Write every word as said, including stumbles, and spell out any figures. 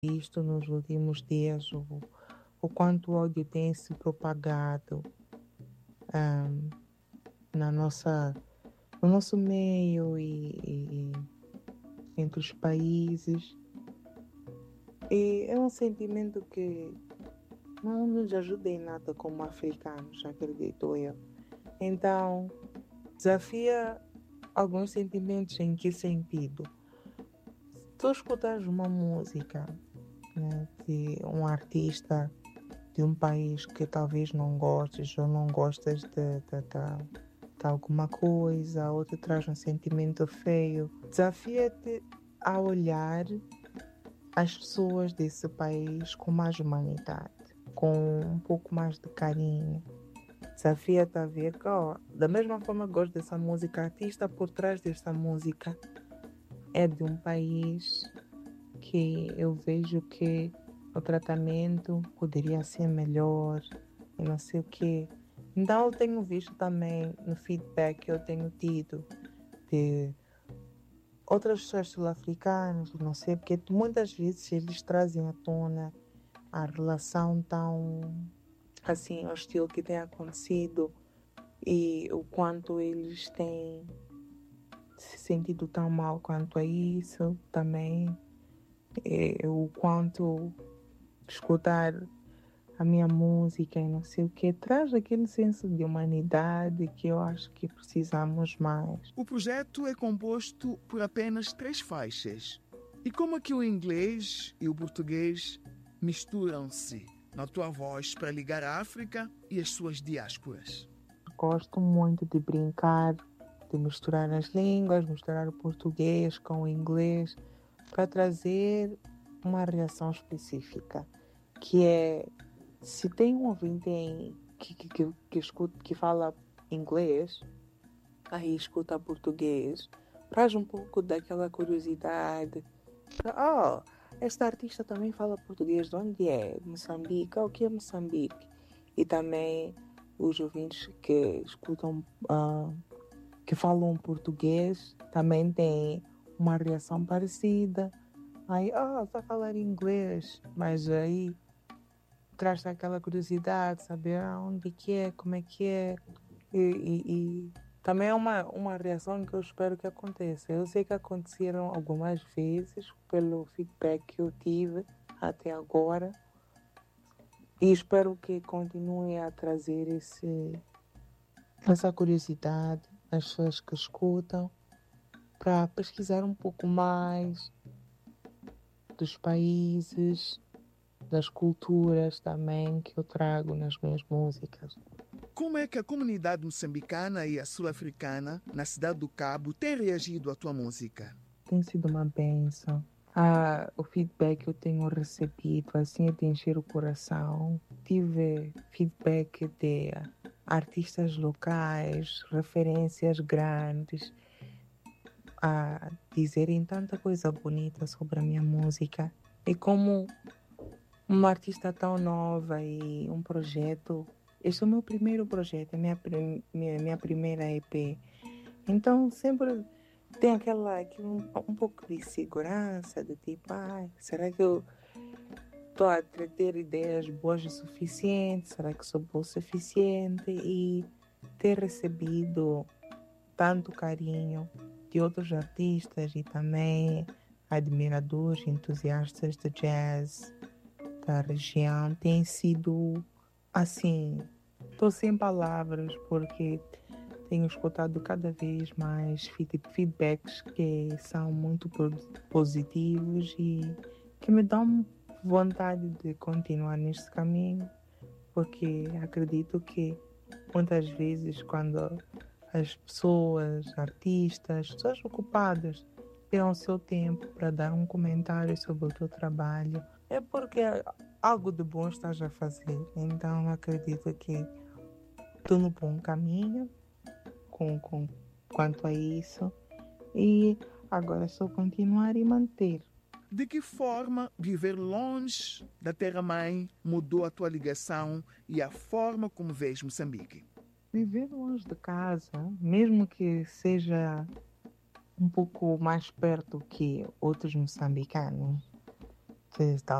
visto nos últimos dias o, o quanto o ódio tem se propagado um, na nossa, no nosso meio e, e entre os países. E é um sentimento que não nos ajuda em nada como africanos, acredito eu. Então, desafia alguns sentimentos. Em que sentido? Se tu escutares uma música, né, de um artista de um país que talvez não gostes ou não gostas de, de, de, de alguma coisa, ou te traz um sentimento feio, desafia-te a olhar as pessoas desse país com mais humanidade, com um pouco mais de carinho. Desafia-te a ver que, ó, da mesma forma que gosto dessa música, a artista por trás dessa música é de um país que eu vejo que o tratamento poderia ser melhor e não sei o quê. Então eu tenho visto também no feedback que eu tenho tido de outras pessoas sul-africanas, não sei, porque muitas vezes eles trazem à tona a relação tão assim hostil que tem acontecido e o quanto eles têm se sentido tão mal quanto a isso também. E o quanto escutar a minha música e não sei o que traz aquele senso de humanidade que eu acho que precisamos mais. O projeto é composto por apenas três faixas. E como é que o inglês e o português misturam-se na tua voz para ligar a África e as suas diásporas? Gosto muito de brincar, de misturar as línguas, misturar o português com o inglês para trazer uma reação específica, que é, se tem um ouvinte em, que, que, que, que, escuta, que fala inglês, aí escuta português, traz um pouco daquela curiosidade. Oh, esta artista também fala português, de onde é? Moçambique? Ah, o que é Moçambique? E também os ouvintes que escutam, uh, que falam português, também têm uma reação parecida. Aí, oh, está a falar inglês, mas aí traz aquela curiosidade, saber onde que é, como é que é. E, e, e também é uma, uma reação que eu espero que aconteça. Eu sei que aconteceram algumas vezes pelo feedback que eu tive até agora. E espero que continue a trazer esse, essa curiosidade nas pessoas que escutam para pesquisar um pouco mais dos países, das culturas também que eu trago nas minhas músicas. Como é que a comunidade moçambicana e a sul-africana na cidade do Cabo têm reagido à tua música? Tem sido uma bênção. Ah, o feedback que eu tenho recebido assim é de encher o coração. Tive feedback de artistas locais, referências grandes, a dizerem tanta coisa bonita sobre a minha música. E como uma artista tão nova e um projeto, este é o meu primeiro projeto, é minha, minha, minha primeira E P. Então sempre tem aquela, aquele, um, um pouco de segurança, de tipo, ai, será que eu estou a ter ideias boas o suficiente? Será que sou boa o suficiente? E ter recebido tanto carinho de outros artistas e também admiradores, entusiastas de jazz da região tem sido assim, estou sem palavras porque tenho escutado cada vez mais feedbacks que são muito positivos e que me dão vontade de continuar neste caminho, porque acredito que muitas vezes quando as pessoas, artistas, pessoas ocupadas tiram o seu tempo para dar um comentário sobre o teu trabalho, é porque algo de bom estás a fazer. Então acredito que estou no bom caminho com, com quanto a isso e agora é só continuar e manter. De que forma viver longe da terra-mãe mudou a tua ligação e a forma como vês Moçambique? Viver longe de casa, mesmo que seja um pouco mais perto que outros moçambicanos, Você está